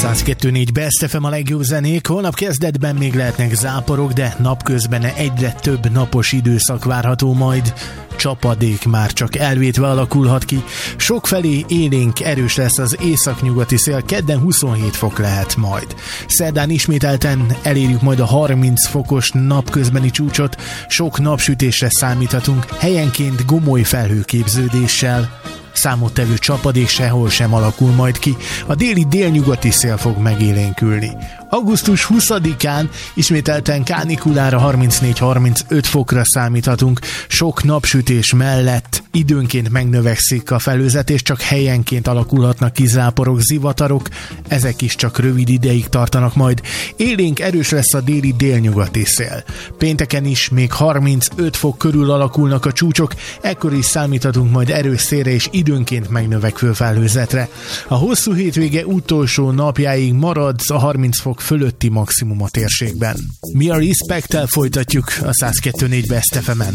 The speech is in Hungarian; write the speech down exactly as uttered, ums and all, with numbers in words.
száz kettő négy Best ef em a legjobb zenék. Holnap kezdetben még lehetnek záporok, de napközben egyre több napos időszak várható majd. Csapadék már csak elvétve alakulhat ki. Sokfelé élénk erős lesz az északnyugati szél, kedden huszonhét fok lehet majd. Szerdán ismételten elérjük majd a harminc fokos napközbeni csúcsot, sok napsütésre számíthatunk, helyenként gomoly felhőképződéssel. Számottevő csapadék sehol sem alakul majd ki, a déli délnyugati szél fog megélénkülni. augusztus huszadikán ismételten kánikulára harmincnégy-harmincöt fokra számíthatunk, sok napsütés mellett időnként megnövekszik a felhőzet, és csak helyenként alakulhatnak ki záporok, zivatarok, ezek is csak rövid ideig tartanak majd. Élénk erős lesz a déli délnyugati szél. Pénteken is még harmincöt fok körül alakulnak a csúcsok, ekkor is számíthatunk majd erős szélre és időnként megnövekvő felhőzetre. A hosszú hétvége utolsó napjáig marad a harminc fok fölötti maximum a térségben. Mi a Respect-tel folytatjuk a száz kettő négy Best ef emen.